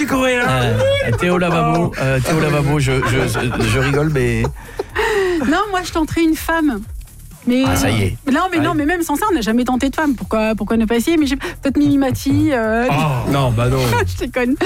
fait courir. Théo Lavabo, je rigole, mais... Non, moi je tenterais une femme. Mais ça y est. Non, mais même sans ça, on n'a jamais tenté de femme. Pourquoi ne pas essayer? Mais peut-être Mimi Mati. Non, bah non. Je déconne.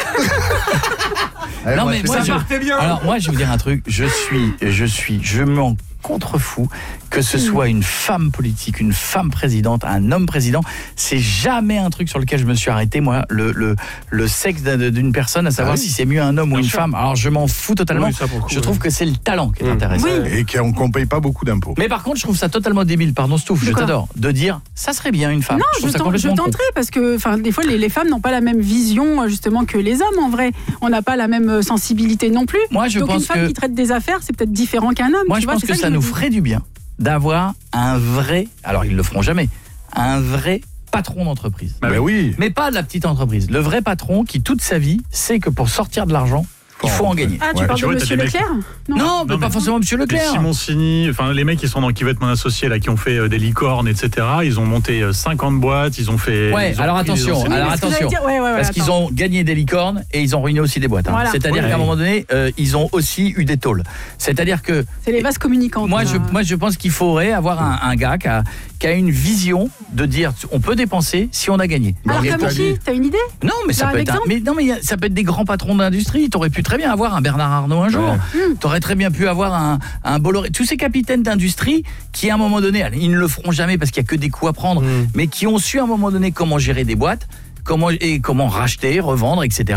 Non, mais moi, ça partait bien. Alors moi, je vais vous dire un truc. Je m'en contrefous que ce soit une femme politique, une femme présidente, un homme président. C'est jamais un truc sur lequel je me suis arrêté, moi, le sexe d'une personne, à savoir si c'est mieux un homme ou une femme. Alors je m'en fous totalement. Oui, je trouve que c'est le talent qui est intéressant. Oui. Et qu'on paye pas beaucoup d'impôts. Mais par contre, je trouve ça totalement débile, pardon Stouff, je t'adore, de dire ça serait bien une femme. Non, je trouve je ça complètement tenterai parce que des fois les femmes n'ont pas la même vision justement que les hommes en vrai. On n'a pas la même sensibilité non plus. Moi, je Donc pense une femme qui traite des affaires, c'est peut-être différent qu'un homme. Moi, je pense que ça nous ferait du bien d'avoir un vrai, alors ils le feront jamais, un vrai patron d'entreprise. Bah oui. Mais pas de la petite entreprise. Le vrai patron qui toute sa vie sait que pour sortir de l'argent, il faut en gagner. Ah, tu parles de Monsieur Leclerc? Non, mais pas forcément Monsieur Leclerc. Simoncini, enfin les mecs qui va être mon associé là, qui ont fait des licornes, etc. Ils ont monté 50 boîtes, ils ont fait. Ouais, alors attention, parce qu'ils ont gagné des licornes et ils ont ruiné aussi des boîtes. Hein. Voilà. C'est-à-dire qu'à un moment donné, ils ont aussi eu des taules. C'est-à-dire que c'est les vases communicants. Moi, je pense qu'il faudrait avoir un gars qui a une vision de dire on peut dépenser si on a gagné. Alors comme qui? T'as une idée? Non, mais ça peut être ça peut être des grands patrons d'industrie. T'aurais pu très bien avoir un Bernard Arnault un jour. T'aurais très bien pu avoir un Bolloré. Tous ces capitaines d'industrie qui à un moment donné, ils ne le feront jamais parce qu'il y a que des coups à prendre, mais qui ont su à un moment donné comment gérer des boîtes, comment racheter, revendre, etc.